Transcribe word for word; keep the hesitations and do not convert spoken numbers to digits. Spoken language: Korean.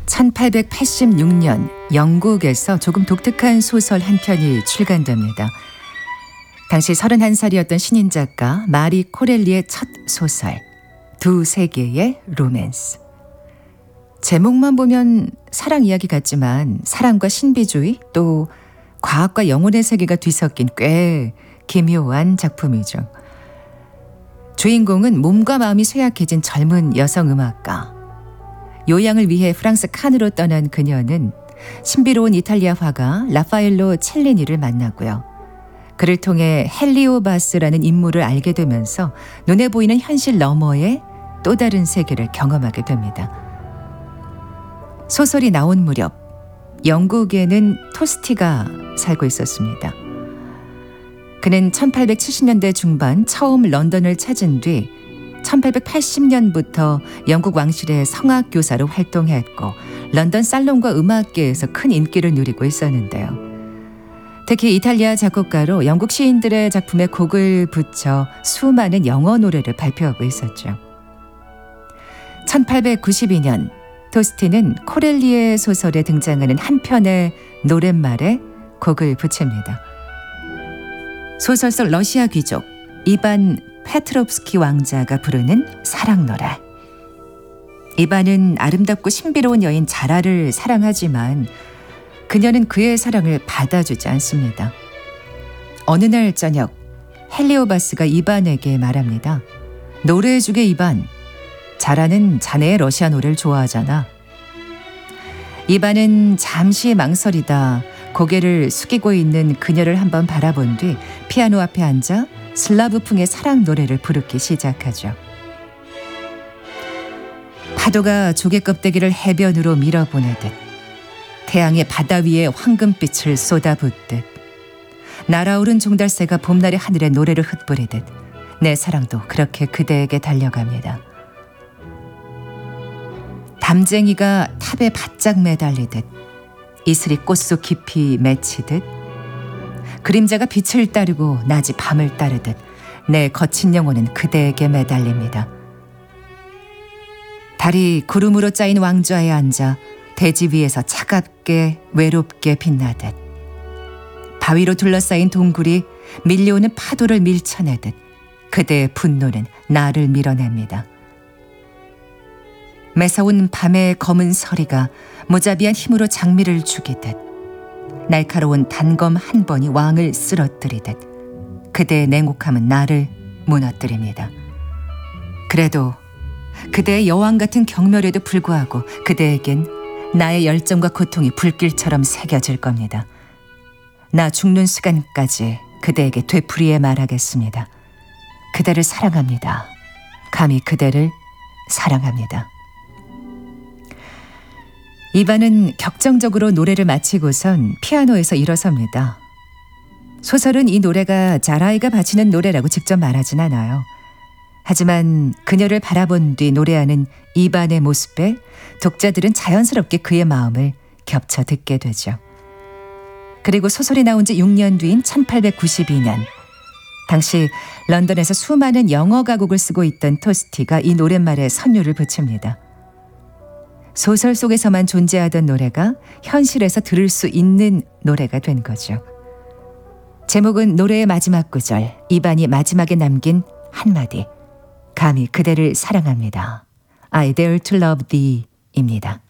천팔백팔십육 년 영국에서 조금 독특한 소설 한 편이 출간됩니다. 당시 서른한 살이었던 신인 작가 마리 코렐리의 첫 소설 두 세계의 로맨스. 제목만 보면 사랑 이야기 같지만 사랑과 신비주의 또 과학과 영혼의 세계가 뒤섞인 꽤 기묘한 작품이죠. 주인공은 몸과 마음이 쇠약해진 젊은 여성 음악가. 요양을 위해 프랑스 칸으로 떠난 그녀는 신비로운 이탈리아 화가 라파엘로 첼리니를 만나고요. 그를 통해 헬리오바스라는 인물을 알게 되면서 눈에 보이는 현실 너머의 또 다른 세계를 경험하게 됩니다. 소설이 나온 무렵 영국에는 토스티가 살고 있었습니다. 그는 천팔백칠십 년대 중반 처음 런던을 찾은 뒤 천팔백팔십 년부터 영국 왕실의 성악교사로 활동했고 런던 살롱과 음악계에서 큰 인기를 누리고 있었는데요. 특히 이탈리아 작곡가로 영국 시인들의 작품에 곡을 붙여 수많은 영어 노래를 발표하고 있었죠. 천팔백구십이 년 토스티는 코렐리의 소설에 등장하는 한 편의 노랫말에 곡을 붙입니다. 소설 속 러시아 귀족 이반 페트롭스키 왕자가 부르는 사랑 노래. 이반은 아름답고 신비로운 여인 자라를 사랑하지만 그녀는 그의 사랑을 받아주지 않습니다. 어느 날 저녁 헬리오바스가 이반에게 말합니다. 노래해주게 이반. 자라는 자네의 러시아 노래를 좋아하잖아. 이반은 잠시 망설이다 고개를 숙이고 있는 그녀를 한번 바라본 뒤 피아노 앞에 앉아 슬라브풍의 사랑 노래를 부르기 시작하죠. 파도가 조개 껍데기를 해변으로 밀어보내듯 태양의 바다 위에 황금빛을 쏟아붓듯 날아오른 종달새가 봄날의 하늘에 노래를 흩뿌리듯 내 사랑도 그렇게 그대에게 달려갑니다. 담쟁이가 탑에 바짝 매달리듯 이슬이 꽃속 깊이 맺히듯 그림자가 빛을 따르고 낮이 밤을 따르듯 내 거친 영혼은 그대에게 매달립니다. 달이 구름으로 짜인 왕좌에 앉아 대지 위에서 차갑게 외롭게 빛나듯 바위로 둘러싸인 동굴이 밀려오는 파도를 밀쳐내듯 그대의 분노는 나를 밀어냅니다. 매서운 밤의 검은 서리가 무자비한 힘으로 장미를 죽이듯 날카로운 단검 한 번이 왕을 쓰러뜨리듯 그대의 냉혹함은 나를 무너뜨립니다. 그래도 그대의 여왕 같은 경멸에도 불구하고 그대에겐 나의 열정과 고통이 불길처럼 새겨질 겁니다. 나 죽는 시간까지 그대에게 되풀이해 말하겠습니다. 그대를 사랑합니다. 감히 그대를 사랑합니다. 이반은 격정적으로 노래를 마치고선 피아노에서 일어섭니다. 소설은 이 노래가 자라이가 바치는 노래라고 직접 말하진 않아요. 하지만 그녀를 바라본 뒤 노래하는 이반의 모습에 독자들은 자연스럽게 그의 마음을 겹쳐 듣게 되죠. 그리고 소설이 나온 지 육 년 뒤인 천팔백구십이 년 당시 런던에서 수많은 영어 가곡을 쓰고 있던 토스티가 이 노랫말에 선율을 붙입니다. 소설 속에서만 존재하던 노래가 현실에서 들을 수 있는 노래가 된 거죠. 제목은 노래의 마지막 구절, 이반이 마지막에 남긴 한마디. 감히 그대를 사랑합니다. I dare to love thee 입니다.